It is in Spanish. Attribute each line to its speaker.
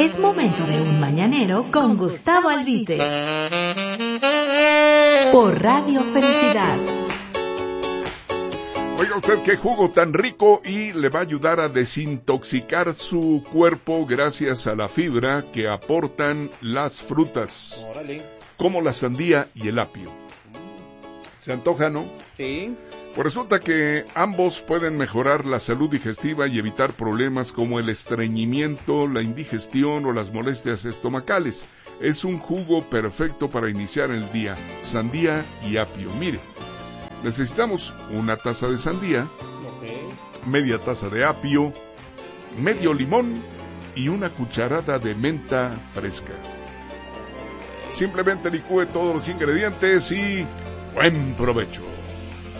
Speaker 1: Es momento de un mañanero con Gustavo Albite. Por Radio Felicidad.
Speaker 2: Oiga usted qué jugo tan rico y le va a ayudar a desintoxicar su cuerpo gracias a la fibra que aportan las frutas.
Speaker 3: Órale.
Speaker 2: Como la sandía y el apio. ¿Se antoja, no?
Speaker 3: Sí.
Speaker 2: Pues resulta que ambos pueden mejorar la salud digestiva y evitar problemas como el estreñimiento, la indigestión o las molestias estomacales. Es un jugo perfecto para iniciar el día. Sandía y apio. Mire, necesitamos una taza de sandía, media taza de apio, medio limón y una cucharada de menta fresca. Simplemente licúe todos los ingredientes y buen provecho.